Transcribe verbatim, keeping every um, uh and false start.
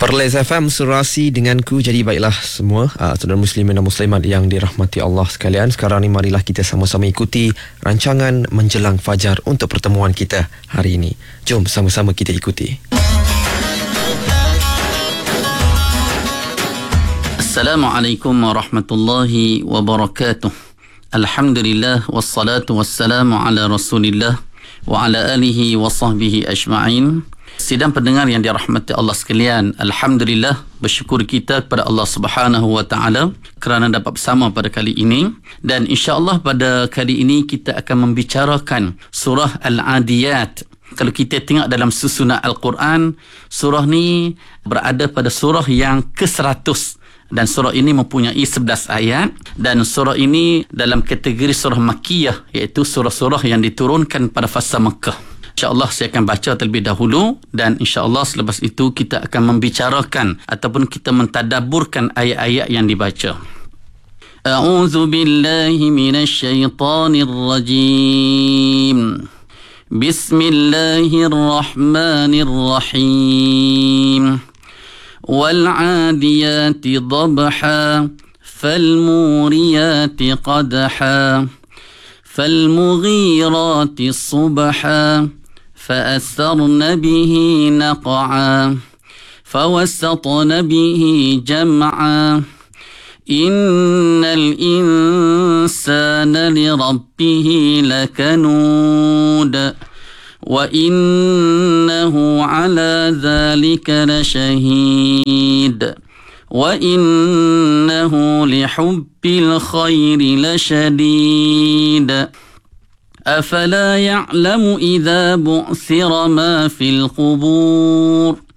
Perlis F M, Surasi denganku. Jadi baiklah semua uh, saudara muslimin dan muslimat yang dirahmati Allah sekalian. Sekarang ni marilah kita sama-sama ikuti rancangan Menjelang Fajar untuk pertemuan kita hari ini. Jom sama-sama kita ikuti. Assalamualaikum warahmatullahi wabarakatuh. Alhamdulillah wassalatu wassalamu ala Rasulillah wa ala alihi wa sahbihi ajma'in. Sidang pendengar yang dirahmati Allah sekalian, alhamdulillah, bersyukur kita kepada Allah Subhanahu wa taala kerana dapat bersama pada kali ini, dan insya-Allah pada kali ini kita akan membicarakan surah Al-Adiyat. Kalau kita tengok dalam susunan Al-Quran, surah ni berada pada surah yang ke seratus. Dan surah ini mempunyai sebelas ayat, dan surah ini dalam kategori surah Makkiyah, iaitu surah-surah yang diturunkan pada fasa Makkah. InsyaAllah saya akan baca terlebih dahulu, dan insyaAllah selepas itu kita akan membicarakan ataupun kita mentadabburkan ayat-ayat yang dibaca. A'udzu billahi minasyaitonir rajim. Bismillahirrahmanirrahim. والعاديات ضبحا فالموريات قدحا فالمغيرات صبحا فأثرن به نقعا فوسطن به جمعا إن الإنسان لربه لكنود وإنه على ذلك لشهيد وإنه لحب الخير لشديد أفلا يعلم إذا بعثر ما في القبور